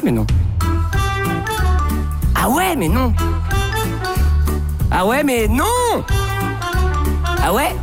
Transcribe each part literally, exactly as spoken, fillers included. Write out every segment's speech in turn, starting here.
mais non. Ah ouais, mais non. Ah ouais, mais non. Ah ouais.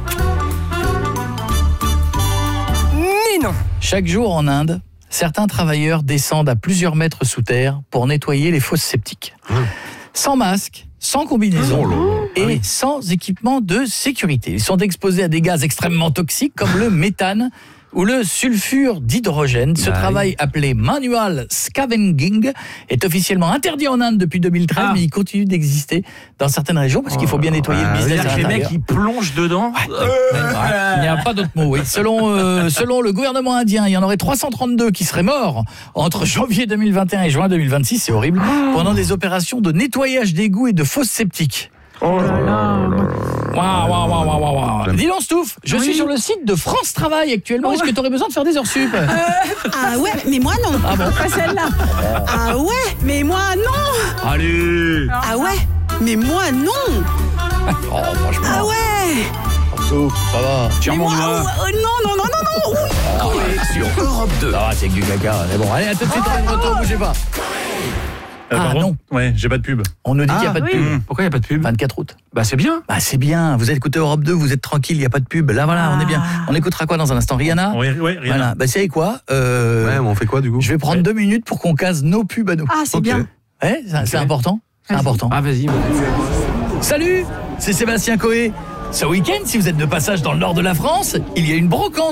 Mais non. Chaque jour en Inde, certains travailleurs descendent à plusieurs mètres sous terre pour nettoyer les fosses septiques. Mmh. Sans masque, sans combinaison oh et oui. sans équipement de sécurité. Ils sont exposés à des gaz extrêmement toxiques comme le méthane ou le sulfure d'hydrogène. Ce bah travail oui. appelé manual scavenging est officiellement interdit en Inde depuis deux mille treize, ah. mais il continue d'exister dans certaines régions parce qu'il faut bien nettoyer oh, le business. C'est-à-dire que les mecs ils plongent dedans. Ouais, ouais, ouais, ouais. Il n'y a pas d'autre mot. Oui. Selon euh, selon le gouvernement indien, il y en aurait trois cent trente-deux qui seraient morts entre janvier deux mille vingt et un et juin deux mille vingt-six. C'est horrible. Oh. Pendant des opérations de nettoyage d'égouts et de fosses septiques. Oh là là. Waouh, waouh, waouh, waouh, waouh. Dis donc, Stouff, je oui. suis sur le site de France Travail actuellement. Oh. Est-ce que tu aurais besoin de faire des heures sup euh, Ah ouais, mais moi non. Ah bon? Pas celle-là. Ah ouais, mais moi non. Allez. Ah ouais, mais moi non. Oh, franchement. Ah ouais. Stouff, ça va. Mais moi, oh, non, non, non, non, non. Oui. Ah ouais, sur Europe deux. Ah, c'est que du caca. Mais bon, allez, à tout de suite, oh, retour, bougez pas. Euh, ah non. Ouais, j'ai pas de pub. On nous dit ah, qu'il n'y a pas de oui. pub. Mmh. Pourquoi il n'y a pas de pub? vingt-quatre août. Bah c'est bien. Bah c'est bien. Vous écoutez Europe deux, vous êtes tranquille, il n'y a pas de pub. Là voilà, ah. on est bien. On écoutera quoi dans un instant? Rihanna? Oui, oui, Rihanna. Voilà. Bah c'est quoi euh, Ouais, mais on fait quoi du coup? Je vais prendre ouais. deux minutes pour qu'on case nos pubs à nous. Ah c'est okay. bien. Ouais, c'est, okay. c'est important. C'est important. Ah vas-y. Salut, c'est Sébastien Coé. Ce week-end, si vous êtes de passage dans le nord de la France, il y a une brocante